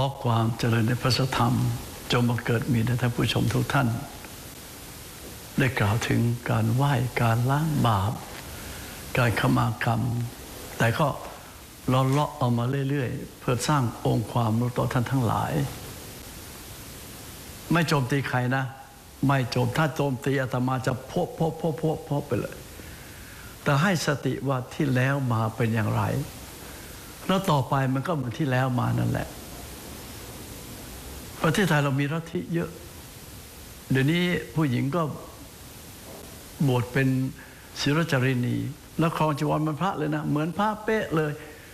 ความเจริญในพระธรรมจงบังเกิดมีในท่านผู้ชมทุกท่านได้กล่าวถึงการไหว้การล้างบาปการขมากรรมแต่ก็เลาะเอามาเรื่อยๆเพื่อสร้างองค์ความรู้ต่อท่านทั้งหลายไม่โจมตีใครนะไม่โจมถ้าโจมตีอาตมาจะพบไปเลยแต่ให้สติว่าที่แล้วมาเป็นอย่างไรแล้วต่อไปมันก็เหมือนที่แล้วมานั่นแหละประเทศไทยเรามีลัทธิเยอะเดี๋ยวนี้ผู้หญิงก็บวชเป็นศิรจารินีแล้วครองจีวรมันพระเลยนะเหมือนพระเป๊ะเลย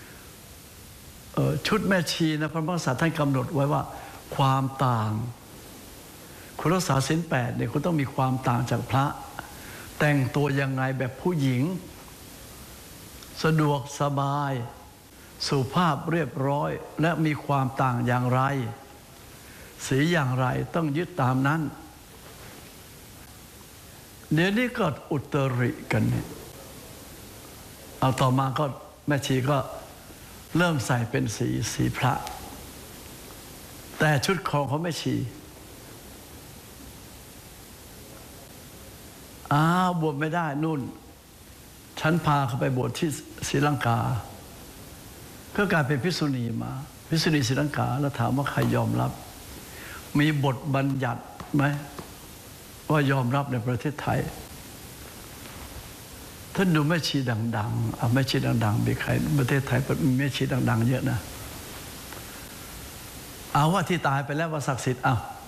ชุดแม่ชีนะพระมหากษัตริย์ท่านกำหนดไว้ว่าความต่างคุณรักษาศีล 8เนี่ยคุณต้องมีความต่างจากพระแต่งตัวยังไงแบบผู้หญิงสะดวกสบายสุภาพเรียบร้อยและมีความต่างอย่างไรสีอย่างไรต้องยึดตามนั้นเดี๋ยวนี้ก็อุตริกันเนี่ยเอาต่อมาก็แม่ชีก็เริ่มใส่เป็นสีพระแต่ชุดของเขาไม่ชีบวชไม่ได้นู่นฉันพาเขาไปบวชที่ศรีลังกาก็กลายเป็นภิกษุณีมาภิกษุณีศรีลังกาแล้วถามว่าใครยอมรับมีบทบัญญัติไหมว่ายอมรับในประเทศไทยท่านดูแม่ชีดังๆแม่ชีดังๆมีใครประเทศไทยมีแม่ชีดังๆเยอะนะเอาว่าที่ตายไปแล้วว่าศักดิ์สิทธิ์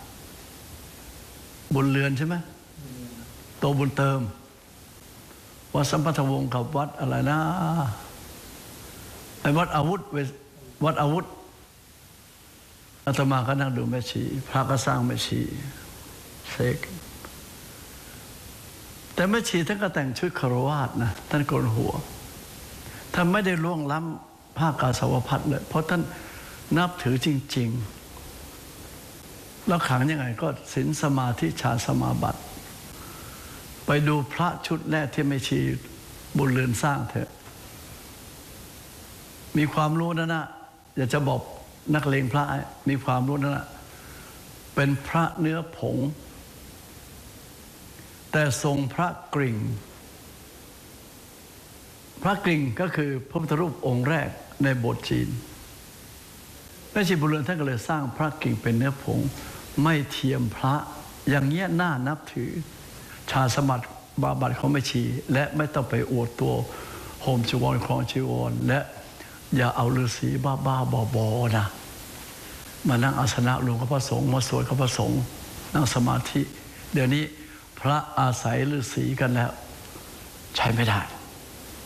บุญเรือนใช่ไหมโตบุญเติมวัดสัมพัทธวงศ์กับวัดอะไรนะไอ้วัดอาวุธอาตมาก็นั่งดูแม่ชีพระก็สร้างแม่ชีเสกแต่แม่ชีท่านก็แต่งชุดคฤหัสถ์นะท่านโกนหัวท่านไม่ได้ล่วงล้ำผ้ากาสาวพัสต์เลยเพราะท่านนับถือจริงๆแล้วขังยังไงก็ศีลสมาธิฌานสมาบัติไปดูพระชุดแรกที่แม่ชีบุญเรือนสร้างเถอะมีความรู้นะอยากจะบอกนักเลงพระมีความรู้นะเป็นพระเนื้อผงแต่ทรงพระกริ่งก็คือพระพุทธรูปองค์แรกในโบสถ์จีนแม่ชีบุญเรือนท่านก็เลยสร้างพระกริ่งเป็นเนื้อผงไม่เทียมพระอย่างเงี้ยน่านับถือชาสมัติบาบัติเขาไม่ชีและไม่ต้องไปอวดตัวโฮมจีวรครองจีวรและอย่าเอาฤาษีบ้าบอนะมานั่งอาสนะรวมกับพระสงฆ์มาสวดกับพระสงฆ์นั่งสมาธิเดี๋ยวนี้พระอาศัยฤาษีกันแล้วใช้ไม่ได้